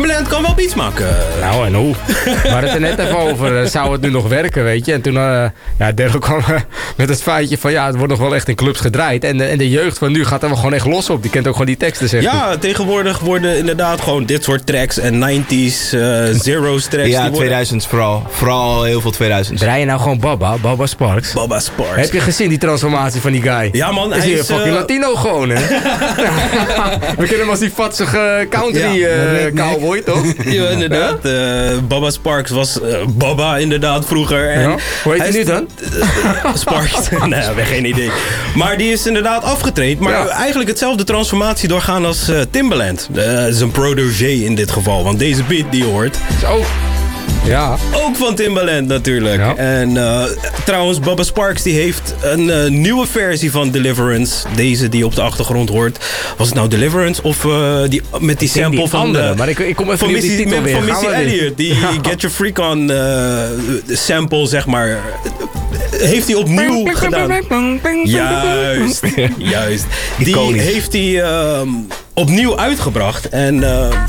Timbaland kan wel beats maken. Nou, en hoe? We hadden het er net even over. Zou het nu nog werken, weet je? En toen, Daryl kwam met het feitje van... Ja, het wordt nog wel echt in clubs gedraaid. En de jeugd van nu gaat er wel gewoon echt los op. Die kent ook gewoon die teksten, zegt hij. Ja, tegenwoordig worden inderdaad gewoon dit soort tracks en 90s, zeros tracks. Ja, 2000's vooral. Vooral heel veel 2000's. Draai je nou gewoon Baba Sparks? Baba Sparks. Heb je gezien die transformatie van die guy? Ja man, hij is fucking Latino gewoon, hè? We kennen hem als die vatsige country cowboy, toch? Ja, inderdaad. Baba Sparks was Baba inderdaad vroeger. En ja. Hoe heet hij nu dan? Sparks. Nee, we hebben geen idee. Maar die is inderdaad afgetraind. Maar eigenlijk hetzelfde transformatie doorgaan als Timbaland. Zijn protégé in dit geval. Want deze beat die je hoort... Zo. Ja. Ook van Timbaland natuurlijk. Ja. En trouwens, Baba Sparks die heeft een nieuwe versie van Deliverance. Deze die je op de achtergrond hoort. Was het nou Deliverance of die, met die sample die van... andere, maar ik kom even van die titel weer. Van Missy Elliott. Die Get Your Freak On sample, zeg maar... heeft hij opnieuw gedaan. Juist. Juist. Die heeft hij opnieuw uitgebracht. En...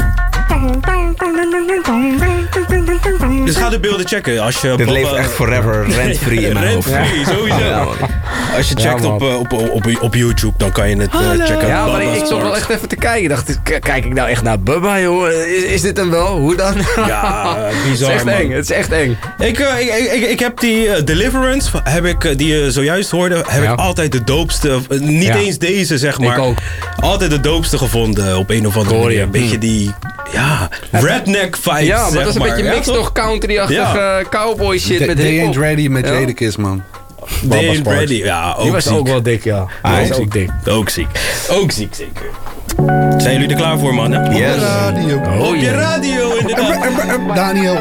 dus ga de beelden checken. Als je dit leeft echt forever rent-free in mijn hoofd. Rent-free, sowieso. Ja, als je checkt op YouTube, dan kan je het checken. Ja, maar ik stond wel echt even te kijken. Dacht, kijk ik nou echt naar Bubba, joh? Is dit hem wel? Hoe dan? Ja, bizar, het is echt eng. Het is echt eng. Ik heb die Deliverance, die je zojuist hoorde, heb ik altijd de doopste. Niet eens deze, zeg maar. Ik ook. Altijd de doopste gevonden op een of andere manier. Een beetje die... Ja, redneck vibes. Ja, maar dat is een beetje mix toch country-achtige cowboy shit met They Ain't Ready met Jadakiss, man. They Ain't Ready, ja, ook die was ziek. ook wel dik, ja. Hij was ook dik. Ook ziek, zeker. Zijn jullie er klaar voor, mannen? Yes. Radio. Op je radio, inderdaad. Daniel,